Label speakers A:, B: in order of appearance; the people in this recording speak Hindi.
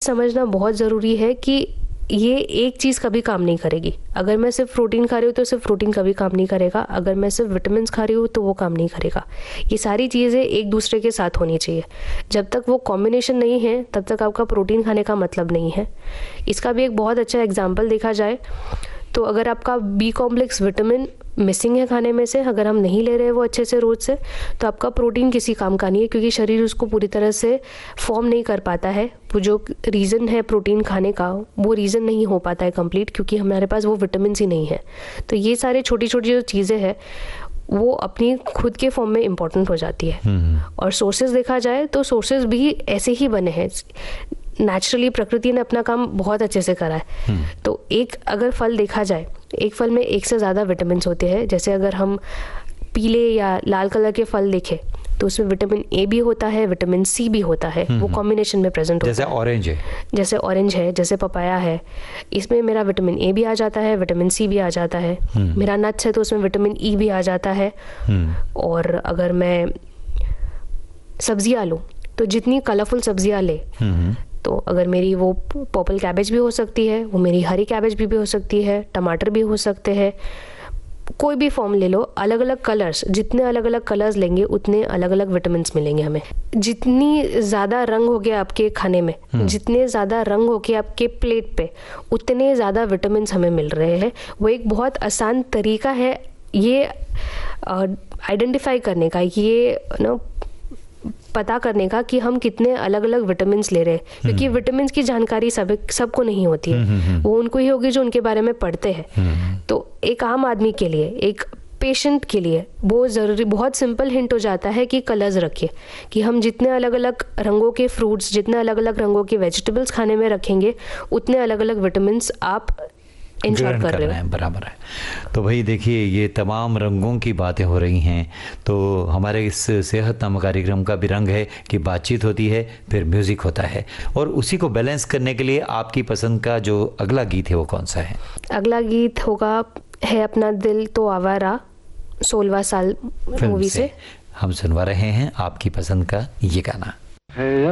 A: समझना बहुत ज़रूरी है कि ये एक चीज़ कभी काम नहीं करेगी। अगर मैं सिर्फ प्रोटीन खा रही हूँ तो सिर्फ प्रोटीन कभी काम नहीं करेगा, अगर मैं सिर्फ विटामिन खा रही हूँ तो वो काम नहीं करेगा। ये सारी चीज़ें एक दूसरे के साथ होनी चाहिए। जब तक वो कॉम्बिनेशन नहीं है तब तक आपका प्रोटीन खाने का मतलब नहीं है। इसका भी एक बहुत अच्छा एग्जाम्पल देखा जाए तो अगर आपका बी कॉम्प्लेक्स विटामिन मिसिंग है खाने में से, अगर हम नहीं ले रहे वो अच्छे से रोज से, तो आपका प्रोटीन किसी काम का नहीं है, क्योंकि शरीर उसको पूरी तरह से फॉर्म नहीं कर पाता है। वो जो रीज़न है प्रोटीन खाने का, वो रीज़न नहीं हो पाता है कंप्लीट, क्योंकि हमारे पास वो विटामिन ही नहीं है। तो ये सारे छोटी छोटी जो चीज़ें हैं वो अपनी खुद के फॉर्म में इम्पोर्टेंट हो जाती है। और सोर्सेज देखा जाए तो सोर्सेज भी ऐसे ही बने हैं। नेचुरली प्रकृति ने अपना काम बहुत अच्छे से करा है। तो एक अगर फल देखा जाए, एक फल में एक से ज़्यादा विटामिन होते हैं। जैसे अगर हम पीले या लाल कलर के फल देखें तो उसमें विटामिन ए भी होता है, विटामिन सी भी होता है, वो कॉम्बिनेशन में प्रेजेंट होता है। जैसे ऑरेंज है, जैसे पपाया है, इसमें मेरा विटामिन ए भी आ जाता है, विटामिन सी भी आ जाता है। मेरा नट्स है तो उसमें विटामिन ई भी आ जाता है। और अगर मैं सब्जियां लूँ तो जितनी कलरफुल सब्जियां ले, तो अगर मेरी वो पर्पल कैबेज भी हो सकती है, वो मेरी हरी कैबेज भी हो सकती है, टमाटर भी हो सकते हैं, कोई भी फॉर्म ले लो, अलग अलग कलर्स, जितने अलग अलग कलर्स लेंगे उतने अलग अलग विटामिन मिलेंगे हमें। जितनी ज़्यादा रंग हो गया आपके खाने में, जितने ज़्यादा रंग हो गया आपके प्लेट पे, उतने ज़्यादा विटामिन हमें मिल रहे हैं। वो एक बहुत आसान तरीका है ये आइडेंटिफाई करने का, ये पता करने का कि हम कितने अलग अलग विटामिन ले रहे हैं, क्योंकि विटामिन की जानकारी सबको नहीं होती है। वो उनको ही होगी जो उनके बारे में पढ़ते हैं। तो एक आम आदमी के लिए, एक पेशेंट के लिए वो ज़रूरी, बहुत सिंपल हिंट हो जाता है कि कलर्स रखिए, कि हम जितने अलग अलग रंगों के फ्रूट्स, जितने अलग अलग रंगों के वेजिटेबल्स खाने में रखेंगे, उतने अलग अलग विटामिन आप
B: ग्रहण कर रहे हैं। बराबर है। तो भाई देखिए, ये तमाम रंगों की बातें हो रही हैं। तो हमारे इस सेहत नामक कार्यक्रम का भी रंग है कि बातचीत होती है, फिर म्यूज़िक होता है, और उसी को बैलेंस करने के लिए आपकी पसंद का जो अगला गीत है वो कौन सा है? अगला गीत
A: है अपना दिल तो आवारा, 16वां साल मूवी से।
B: हम सुनवा रहे हैं आपकी पसंद का ये गाना।